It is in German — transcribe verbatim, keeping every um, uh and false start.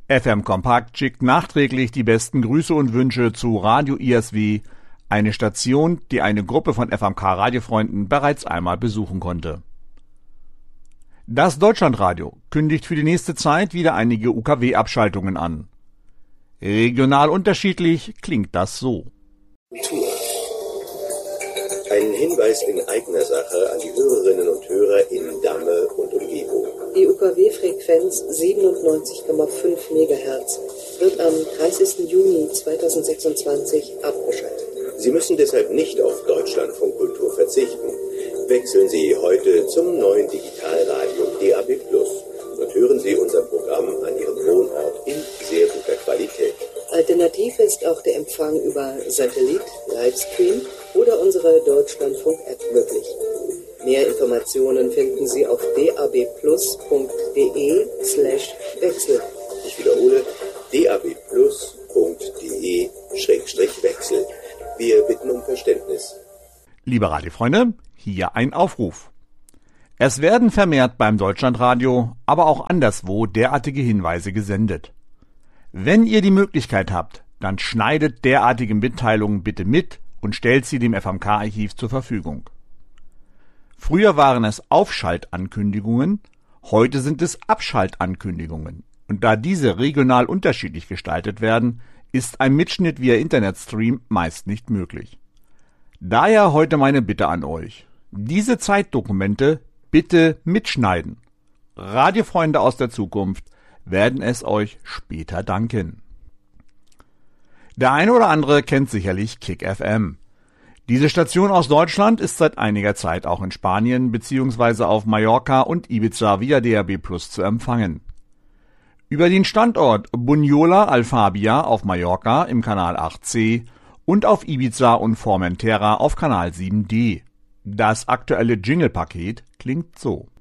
F M Kompakt schickt nachträglich die besten Grüße und Wünsche zu Radio I S W, eine Station, die eine Gruppe von F M K-Radiofreunden bereits einmal besuchen konnte. Das Deutschlandradio kündigt für die nächste Zeit wieder einige U K W-Abschaltungen an. Regional unterschiedlich klingt das so. Ein Hinweis in eigener Sache an die Hörerinnen und Hörer in Damme und Umgebung. Die U K W-Frequenz siebenundneunzig Komma fünf Megahertz wird am dreißigsten Juni zweitausendsechsundzwanzig abgeschaltet. Sie müssen deshalb nicht auf Deutschlandfunkkultur verzichten. Wechseln Sie heute zum neuen Digitalradio D A B plus und hören Sie unser Programm an Ihrem Wohnort in sehr guter Qualität. Alternativ ist auch der Empfang über Satellit, Livestream oder unsere Deutschlandfunk-App möglich. Mehr Informationen finden Sie auf dabplus.de slash Wechsel. Ich wiederhole, dabplus.de schrägstrich Wechsel. Wir bitten um Verständnis. Liebe Radiofreunde, hier ein Aufruf. Es werden vermehrt beim Deutschlandradio, aber auch anderswo derartige Hinweise gesendet. Wenn ihr die Möglichkeit habt, dann schneidet derartige Mitteilungen bitte mit und stellt sie dem F M K-Archiv zur Verfügung. Früher waren es Aufschaltankündigungen, heute sind es Abschaltankündigungen. Und da diese regional unterschiedlich gestaltet werden, ist ein Mitschnitt via Internetstream meist nicht möglich. Daher heute meine Bitte an euch. Diese Zeitdokumente bitte mitschneiden. Radiofreunde aus der Zukunft werden es euch später danken. Der eine oder andere kennt sicherlich Kick F M. Diese Station aus Deutschland ist seit einiger Zeit auch in Spanien bzw. auf Mallorca und Ibiza via D A B plus zu empfangen. Über den Standort Bunyola Alfabia auf Mallorca im Kanal acht C und auf Ibiza und Formentera auf Kanal sieben D. Das aktuelle Jingle-Paket klingt so.